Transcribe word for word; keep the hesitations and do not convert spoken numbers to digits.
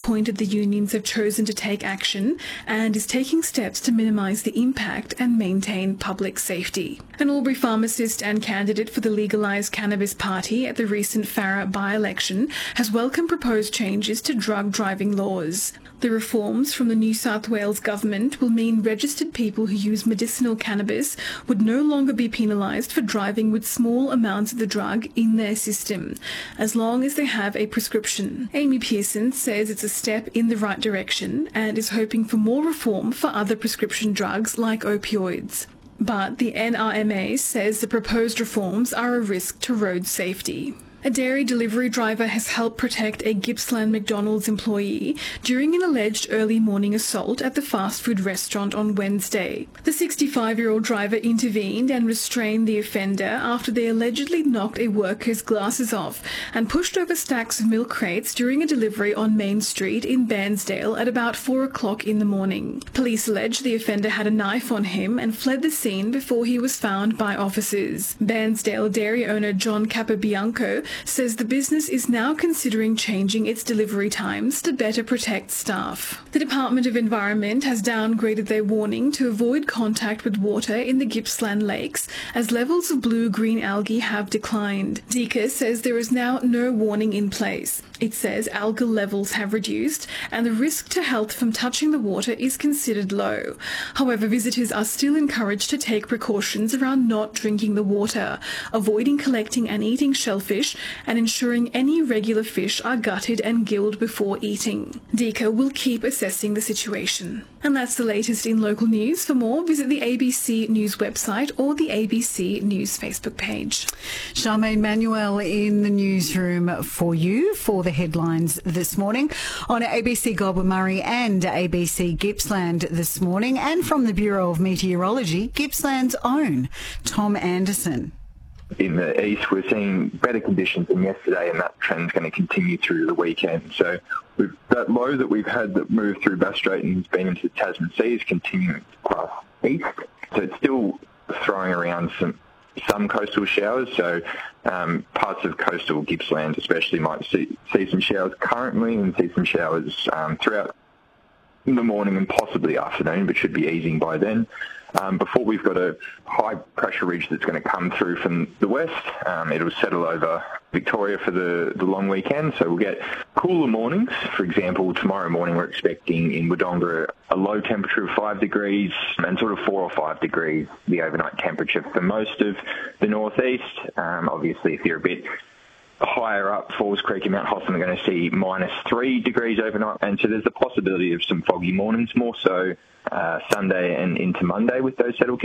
disappointed the unions have chosen to take action and is taking steps to minimise the impact and maintain public safety. An Albury pharmacist and candidate for the Legalised Cannabis Party at the recent Farrer by-election has welcomed proposed changes to drug driving laws. The reforms from the New South Wales government will mean registered people who use medicinal cannabis would no longer be penalised for driving with small amounts of the drug in their system, as long as they have a prescription. Amy Pearson says it's a step in the right direction and is hoping for more reform for other prescription drugs like opioids. But the N R M A says the proposed reforms are a risk to road safety. A dairy delivery driver has helped protect a Gippsland McDonald's employee during an alleged early morning assault at the fast food restaurant on Wednesday. The sixty-five-year-old driver intervened and restrained the offender after they allegedly knocked a worker's glasses off and pushed over stacks of milk crates during a delivery on Main Street in Bairnsdale at about four o'clock in the morning. Police allege the offender had a knife on him and fled the scene before he was found by officers. Bairnsdale dairy owner John Capobianco says the business is now considering changing its delivery times to better protect staff. The Department of Environment has downgraded their warning to avoid contact with water in the Gippsland lakes as levels of blue-green algae have declined. DECA says there is now no warning in place. It says algal levels have reduced and the risk to health from touching the water is considered low. However, visitors are still encouraged to take precautions around not drinking the water, avoiding collecting and eating shellfish, and ensuring any regular fish are gutted and gilled before eating. DECA will keep assessing the situation. And that's the latest in local news. For more, visit the A B C News website or the A B C News Facebook page. Charmaine Manuel in the newsroom for you for the headlines this morning on A B C Goulburn-Murray and A B C Gippsland this morning, and from the Bureau of Meteorology, Gippsland's own Tom Anderson. In the east, we're seeing better conditions than yesterday, and that trend's going to continue through the weekend. So we've, that low that we've had that moved through Bass Strait and has been into the Tasman Sea is continuing to pass east. So it's still throwing around some some coastal showers. So um, parts of coastal Gippsland especially might see, see some showers currently and see some showers um, throughout the morning and possibly afternoon, but should be easing by then. Um, before we've got a high pressure ridge that's going to come through from the west. Um, it'll settle over Victoria for the, the long weekend, so we'll get cooler mornings. For example, tomorrow morning we're expecting in Wodonga a low temperature of five degrees and sort of four or five degrees, the overnight temperature for most of the northeast. Um, obviously, if you're a bit higher up, Falls Creek and Mount Hotham are going to see minus three degrees overnight, and so there's a possibility of some foggy mornings, more so uh, Sunday and into Monday with those settled